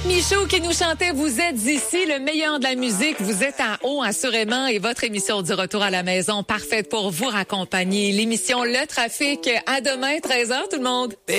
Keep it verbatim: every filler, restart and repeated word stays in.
Michaud qui nous chantait « Vous êtes ici, le meilleur de la musique, vous êtes en haut assurément » et votre émission du retour à la maison parfaite pour vous raccompagner. L'émission Le Trafic à demain, treize heures tout le monde.